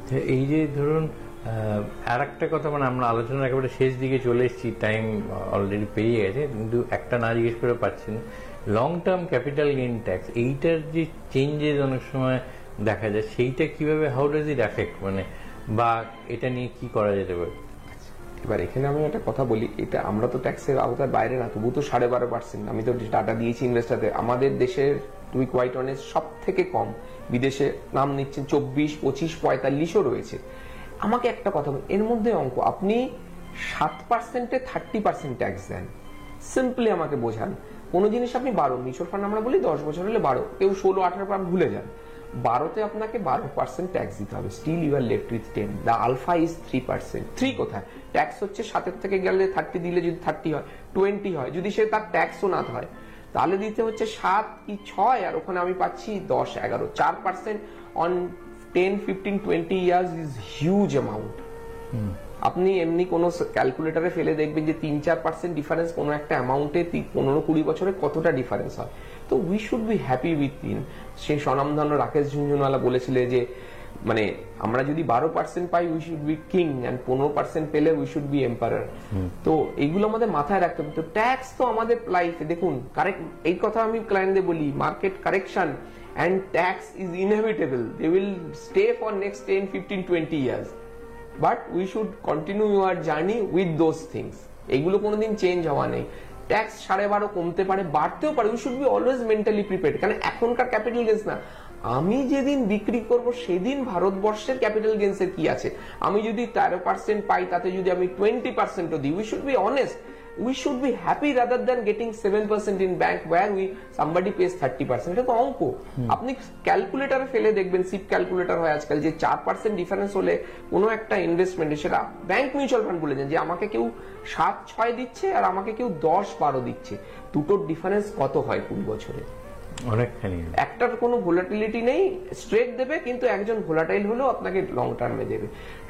এই যে ধরুন আর একটা কথা, মানে আমরা আলোচনা একেবারে শেষ দিকে চলে এসেছি, টাইম অলরেডি পেরিয়ে গেছে, কিন্তু একটা না জিজ্ঞেস করে পাচ্ছি না, long term capital gain tax, এইটার যে চেঞ্জেস অনেক সময় দেখা যায়, সেইটা কিভাবে, হাউ ডাজ ইট অ্যাফেক্ট, মানে বা এটা নিয়ে কি করা যেতে পারে? এবার এখানে আমি একটা কথা বলি, এটা আমরা তো ট্যাক্সের আওতার বাইরে না, তবু তো 12.5%। আমি তো ডাটা দিয়েছি ইনভেস্টারদের, আমাদের দেশের টু বি কোয়াইট অনেস্ট সব থেকে কম, বিদেশে নাম নিচ্ছেন 24, 25, 45ও রয়েছে। আমাকে একটা কথা বলুন, এর মধ্যে অঙ্ক আপনি 7%-এ 30% ট্যাক্স দেন, সিম্পলি আমাকে বোঝান। কোন জিনিস আপনি 12, মিউচুয়াল ফান্ড আমরা বলি 10 বছর হলে 12, কেউ 16, 18 পর ভুলে যান, 12তে আপনাকে 12% ট্যাক্স দিতে হবে, still you R left with 10। The alpha is 3%। 3 কোথায়? ট্যাক্স হচ্ছে 7 থেকে গেলে 30 দিলে যদি 30 হয়, 20 হয়, যদি সে তার ট্যাক্সও না হয় তাহলে দিতে হচ্ছে 7 কি 6, আর ওখানে আমি পাচ্ছি 10, 11, 4% on 10, 15, 20 years is huge amount. আপনি এমনি কোন ক্যালকুলেটরে ফেলে দেখবেন যে 3-4% ডিফারেন্স কোনো একটা অ্যামাউন্টে 15-20 বছরে কতটা ডিফারেন্স হয়। তো we should be happy with in. সেই স্বনামধন্য রাকেশ ঝুনঝুনওয়ালা বলেছিলেন যে মানে আমরা যদি 12% পাই we should be king, and 15% পেলে উই শুড বি এম্পারার। তো এইগুলো আমাদের মাথায় রাখতে হবে। তো ট্যাক্স তো আমাদের লাইফে দেখুন, কারেক্ট, এই কথা আমি ক্লায়েন্টদের বলি, market correction and tax is inevitable. They will stay for next 10, 15, 20 years. But we should continue our journey with those things. এগুলো কোনোদিন চেঞ্জ হওয়া নেই। ট্যাক্স 12.5 কমতে পারে, বাড়তেও পারে। We should be always mentally prepared. কারণ এখনকার ক্যাপিটাল গেইনস না, আমি যেদিন বিক্রি করব সেদিন ভারতবর্ষের ক্যাপিটাল গেইনস এর কি আছে। আমি যদি 13% পাই, তাতে যদি আমি 20%ও দিই, we should be honest. We should be happy rather than getting 7% in bank where somebody pays 30%. এটা তো অঙ্ক। আপনি ক্যালকুলেটরে ফেলে দেখবেন, সিপ ক্যালকুলেটর হয় আজকাল, যে 4% ডিফারেন্স হলে কোনো একটা ইনভেস্টমেন্টে, সেটা ব্যাংক মিউচুয়াল ফান্ড বলে যান, যে আমাকে কেউ 7-6 দিচ্ছে আর আমাকে কেউ 10-12 দিচ্ছে, দুটোর ডিফারেন্স কত হয় 20 বছরে? অনেকখানি। একটার কোনো ভোলাটিলিটি নেই, স্ট্রেট দেবে, কিন্তু একজন ভোলাটাইল হলেও আপনাকে লং টার্মে দেবে।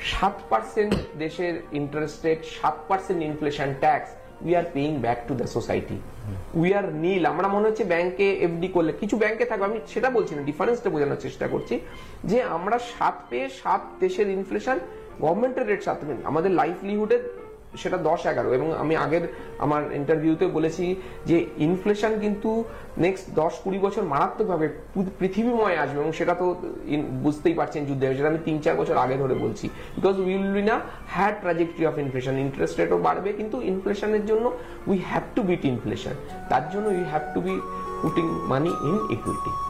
7% দেশের interest rate, 7% inflation tax, we are paying back to the society. We are nil. আমরা মনে হচ্ছে ব্যাংকে এফডি করলে, কিছু ব্যাংকে থাকবে, আমি সেটা বলছি না, ডিফারেন্সটা বোঝানোর চেষ্টা করছি, যে আমরা 7 পেয়ে 7 দেশের ইনফ্লেশন, গভর্নমেন্টের রেট 7, আমাদের লাইভলিহুডের সেটা 10-11। এবং আমি আগের আমার ইন্টারভিউতে বলেছি যে ইনফ্লেশন কিন্তু নেক্সট 10-20 বছর মারাত্মকভাবে পৃথিবীময় আসবে, এবং সেটা তো বুঝতেই পারছেন যুদ্ধে, সেটা আমি 3-4 বছর আগে ধরে বলছি। বিকজ উই উইল বি না had trajectory of inflation, interest রেটও বাড়বে, কিন্তু ইনফ্লেশনের জন্য we have to bit inflation, তার জন্য we have to B putting money in equity.